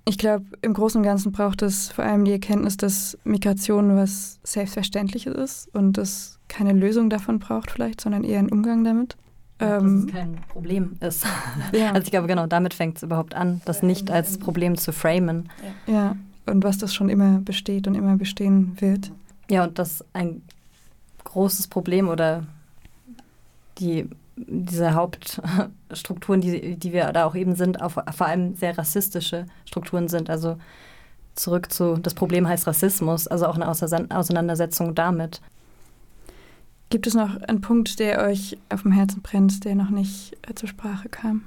Ich glaube, im Großen und Ganzen braucht es vor allem die Erkenntnis, dass Migration was Selbstverständliches ist und es keine Lösung davon braucht vielleicht, sondern eher einen Umgang damit. Dass es kein Problem ist. Ja. Also ich glaube, genau, damit fängt es überhaupt an, das nicht als Problem zu framen. Ja, und was das schon immer besteht und immer bestehen wird. Ja, und das ein großes Problem oder diese Hauptstrukturen, die wir da auch eben sind, auch vor allem sehr rassistische Strukturen sind. Also zurück zu, das Problem heißt Rassismus, also auch eine Auseinandersetzung damit. Gibt es noch einen Punkt, der euch auf dem Herzen brennt, der noch nicht zur Sprache kam?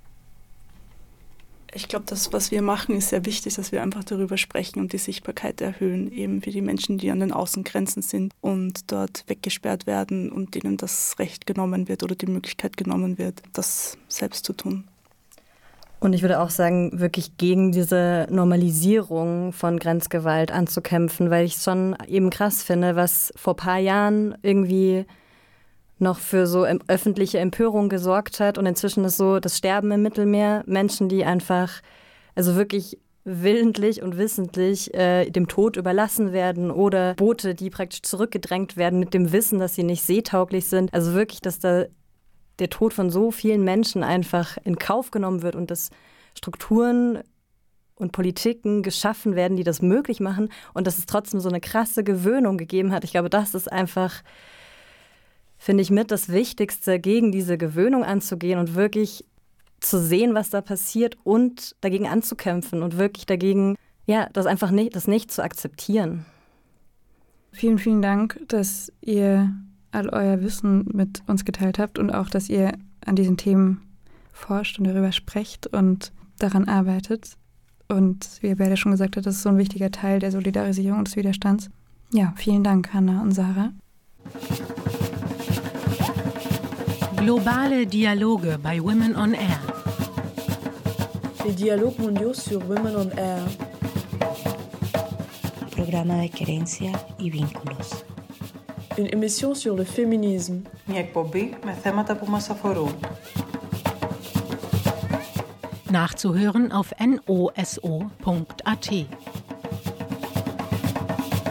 Ich glaube, das, was wir machen, ist sehr wichtig, dass wir einfach darüber sprechen und die Sichtbarkeit erhöhen, eben für die Menschen, die an den Außengrenzen sind und dort weggesperrt werden und denen das Recht genommen wird oder die Möglichkeit genommen wird, das selbst zu tun. Und ich würde auch sagen, wirklich gegen diese Normalisierung von Grenzgewalt anzukämpfen, weil ich es schon eben krass finde, was vor ein paar Jahren irgendwie noch für so öffentliche Empörung gesorgt hat. Und inzwischen ist so das Sterben im Mittelmeer, Menschen, die einfach, also wirklich willentlich und wissentlich dem Tod überlassen werden oder Boote, die praktisch zurückgedrängt werden mit dem Wissen, dass sie nicht seetauglich sind. Also wirklich, dass da der Tod von so vielen Menschen einfach in Kauf genommen wird und dass Strukturen und Politiken geschaffen werden, die das möglich machen und dass es trotzdem so eine krasse Gewöhnung gegeben hat. Ich glaube, das ist einfach, finde ich, mit das Wichtigste, gegen diese Gewöhnung anzugehen und wirklich zu sehen, was da passiert und dagegen anzukämpfen und wirklich dagegen, ja, das einfach nicht, das nicht zu akzeptieren. Vielen, vielen Dank, dass ihr all euer Wissen mit uns geteilt habt und auch, dass ihr an diesen Themen forscht und darüber sprecht und daran arbeitet. Und wie ihr beide schon gesagt habt, das ist so ein wichtiger Teil der Solidarisierung und des Widerstands. Ja, vielen Dank, Hannah und Sarah. Globale Dialoge bei Women on Air. Les dialogues mondiaux sur Women on Air. Programa de Querencia y Vínculos. Une émission sur le féminisme. Μια εκπομπή με θέματα που μας αφορούν. Nachzuhören auf noso.at.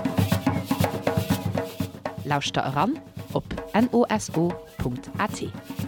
Lauscht da ran op noso.at.